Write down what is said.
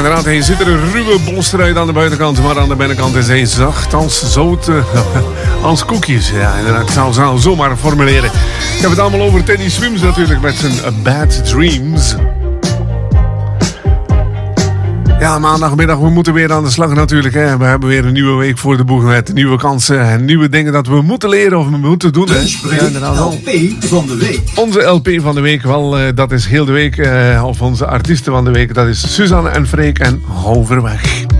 inderdaad, hij ziet er een ruwe bolster uit aan de buitenkant, maar aan de binnenkant is hij zacht als zout, als koekjes. Ja, inderdaad, ik zou zomaar formuleren. Ik heb het allemaal over Teddy Swims natuurlijk met zijn Bad Dreams. Ja, maandagmiddag, we moeten weer aan de slag natuurlijk. Hè. We hebben weer een nieuwe week voor de boeg met nieuwe kansen en nieuwe dingen dat we moeten leren of we moeten doen. De LP van de week. Onze LP van de week, wel, dat is heel de week. Of onze artiesten van de week, dat is Suzanne en Freek en Hou ver weg.